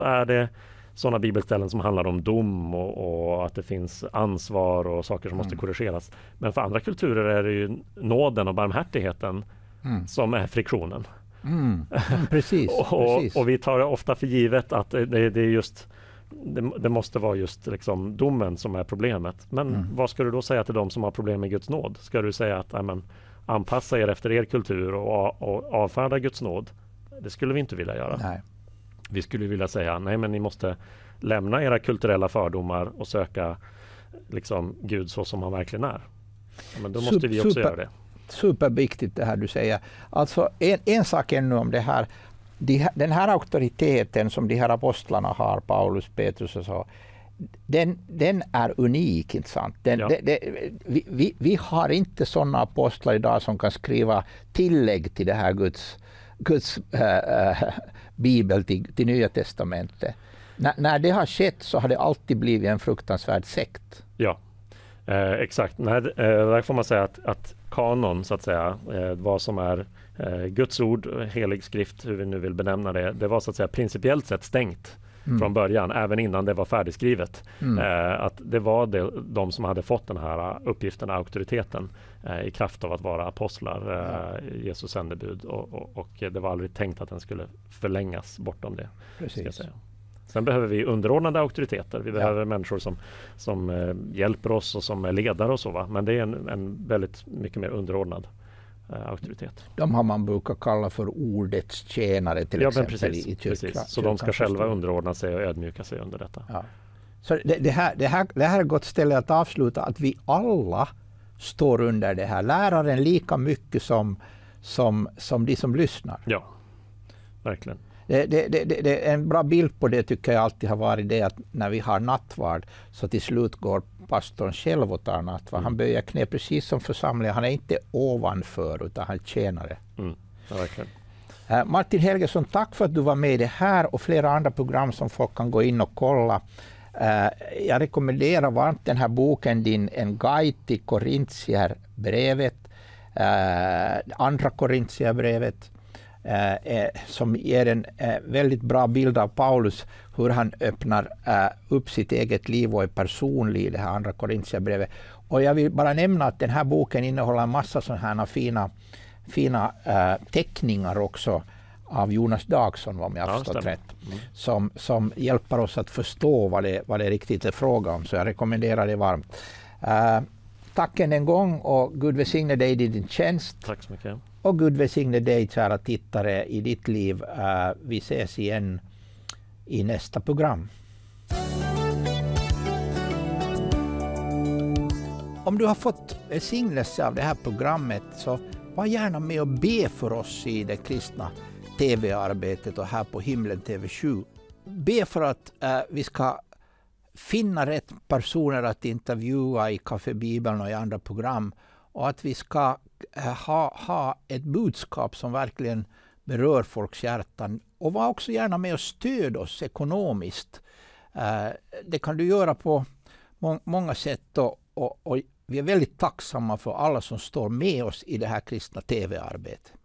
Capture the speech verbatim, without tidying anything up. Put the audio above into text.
är det sådana bibelställen som handlar om dom och, och att det finns ansvar och saker som mm. måste korrigeras. Men för andra kulturer är det ju nåden och barmhärtigheten mm. som är friktionen. Mm. Mm, precis, och, precis. och vi tar det ofta för givet att det, det är just det, det måste vara just liksom domen som är problemet. Men mm. vad ska du då säga till de som har problem med Guds nåd? Ska du säga att amen, anpassa er efter er kultur och, och avfärda Guds nåd? Det skulle vi inte vilja göra. Nej. Vi skulle vilja säga, nej men ni måste lämna era kulturella fördomar och söka liksom Gud så som han verkligen är. Ja, men då måste super, vi också super, göra det. Superviktigt det här du säger. Alltså en, en sak ännu om det här. De, den här auktoriteten som de här apostlarna har, Paulus, Petrus och så, den, den är unik, inte sant? Den, ja. det, det, vi, vi, vi har inte sådana apostlar idag som kan skriva tillägg till det här Guds Guds äh, bibel till, till Nya testamentet. N- när det har skett så har det alltid blivit en fruktansvärd sekt. Ja, eh, exakt. Nej, eh, där får man säga att, att kanon, så att säga, eh, vad som är eh, Guds ord, helig skrift, hur vi nu vill benämna det, det var så att säga principiellt sett stängt mm. från början, även innan det var färdigskrivet. Mm. Eh, att det var det, de som hade fått den här uppgiften, auktoriteten, eh, i kraft av att vara apostlar, eh, ja. Jesus sändebud, och, och, och det var aldrig tänkt att den skulle förlängas bortom det. Ska jag säga. Sen behöver vi underordnade auktoriteter. Vi behöver ja. människor som, som eh, hjälper oss och som är ledare och så, va? Men det är en, en väldigt mycket mer underordnad eh, auktoritet. De har man brukar kalla för ordets tjänare till ja, exempel precis, i kyrkan. Precis. Så de ska själva underordna sig och ödmjuka sig under detta. Ja. Så det, det, här, det, här, det här är ett gott ställe att avsluta, att vi alla står under det här. Läraren lika mycket som, som, som de som lyssnar. Ja, verkligen. Det, det, det, det, en bra bild på det tycker jag alltid har varit det att när vi har nattvard så till slut går pastorn själv och tar nattvard. Mm. Han böjer knä precis som församlingen. Han är inte ovanför utan han är tjänare. Mm. Ja, verkligen. Uh, Martin Helgesson, tack för att du var med i det här och flera andra program som folk kan gå in och kolla. Uh, jag rekommenderar varmt den här boken, din En guide till Korintierbrevet, uh, andra Korintierbrevet. Eh, som ger en eh, väldigt bra bild av Paulus, hur han öppnar eh, upp sitt eget liv och är personlig i det här andra Korintierbrevet. Och jag vill bara nämna att den här boken innehåller en massa sådana här fina, fina eh, teckningar också av Jonas Dagsson, om jag har förstått ja, rätt, mm. som, som hjälper oss att förstå vad det, vad det riktigt är fråga om. Så jag rekommenderar det varmt. Eh, tack än en gång och Gud välsigne dig i din tjänst. Tack så mycket. Och Gud välsigne dig, kära tittare, i ditt liv. Uh, vi ses igen i nästa program. Om du har fått välsignelse av det här programmet så var gärna med och be för oss i det kristna tv-arbetet och här på Himlen T V sju. Be för att uh, vi ska finna rätt personer att intervjua i Café Bibeln och i andra program, och att vi ska Ha, ha ett budskap som verkligen berör folks hjärtan, och var också gärna med och stöd oss ekonomiskt. Uh, det kan du göra på må- många sätt och, och, och vi är väldigt tacksamma för alla som står med oss i det här kristna tv-arbetet.